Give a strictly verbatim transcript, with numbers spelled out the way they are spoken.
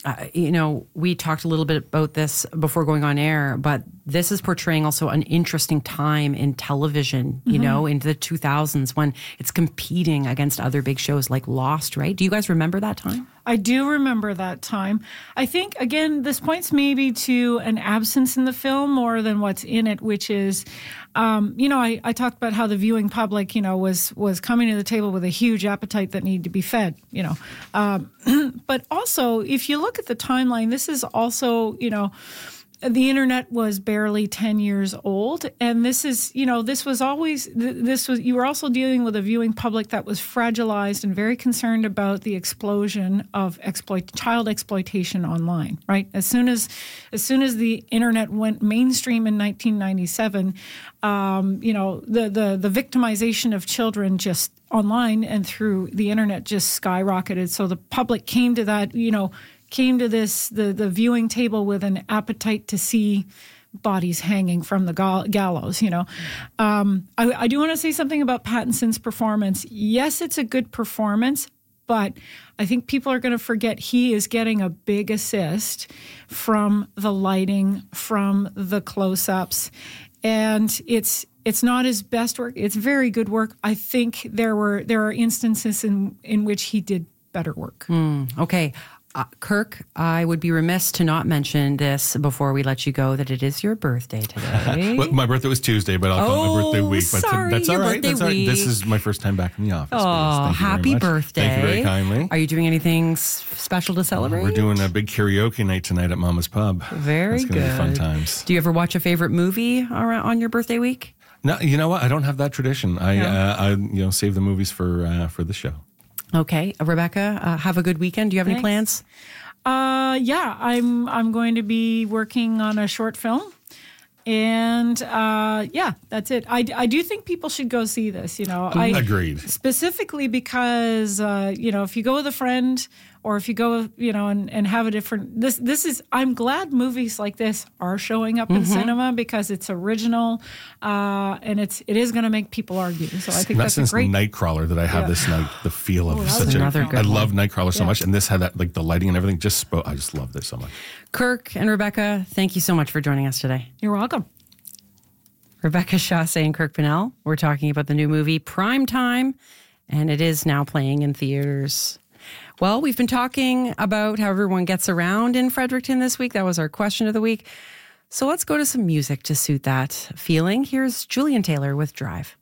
uh, you know, we talked a little bit about this before going on air, but this is portraying also an interesting time in television, you mm-hmm. know, into the two thousands when it's competing against other big shows like Lost, right? Do you guys remember that time? I do remember that time. I think, again, this points maybe to an absence in the film more than what's in it, which is, um, you know, I, I talked about how the viewing public, you know, was was coming to the table with a huge appetite that needed to be fed, you know. Um, but also, if you look at the timeline, this is also, you know, the internet was barely ten years old. And this is, you know, this was always, this was, you were also dealing with a viewing public that was fragilized and very concerned about the explosion of exploit, child exploitation online, right? As soon as, as soon as the internet went mainstream in nineteen ninety-seven, um, you know, the, the, the victimization of children just online and through the internet just skyrocketed. So the public came to that, you know, came to this, the, the viewing table with an appetite to see bodies hanging from the gall- gallows, you know. Um, I, I do want to say something about Pattinson's performance. Yes, it's a good performance, but I think people are going to forget he is getting a big assist from the lighting, from the close-ups, and it's it's not his best work. It's very good work. I think there were there are instances in, in which he did better work. Mm, okay. Uh, Kirk, I would be remiss to not mention this before we let you go, that it is your birthday today. Well, my birthday was Tuesday, but I'll call it my birthday week. But sorry, that's all your right. birthday That's all right. week. This is my first time back in the office. Oh, Thank you happy very much. birthday. Thank you very kindly. Are you doing anything s- special to celebrate? We're doing a big karaoke night tonight at Mama's Pub. Very It's good. going to be fun times. Do you ever watch a favorite movie around, on your birthday week? No, you know what? I don't have that tradition. I, No. uh, I you know, save the movies for uh, for the show. Okay. Uh, Rebecca, uh, have a good weekend. Do you have any Thanks. plans? Uh, yeah, I'm I'm going to be working on a short film. And uh, yeah, that's it. I, I do think people should go see this, you know. I, Agreed. Specifically because, uh, you know, if you go with a friend or if you go, you know, and, and have a different, this this is, I'm glad movies like this are showing up in Mm-hmm. cinema because it's original uh, and it's, it is going to make people argue. So I think Not that's since a great. Nightcrawler that I have Yeah. this night, the feel of Oh, that was such a, another good I one. love Nightcrawler so Yeah. much. And this had that, like the lighting and everything just spoke. I just loved it so much. Kirk and Rebecca, thank you so much for joining us today. You're welcome. Rebecca Chasse and Kirk Pinnell. We're talking about the new movie Prime Time, and it is now playing in theaters. Well, we've been talking about how everyone gets around in Fredericton this week. That was our question of the week. So let's go to some music to suit that feeling. Here's Julian Taylor with Drive.